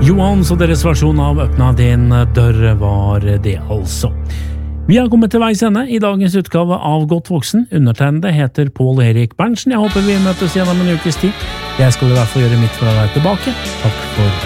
Johans og deres versjon av Øppna din dør var det altså. Vi har kommet til veis ende i dagens utgave av Godt voksen. Undertegnede heter Pål Erik Berntsen. Jeg håper vi møtes gjennom en ukes tid. Jeg skal i hvert fall gjøre mitt for å være tilbake. Takk for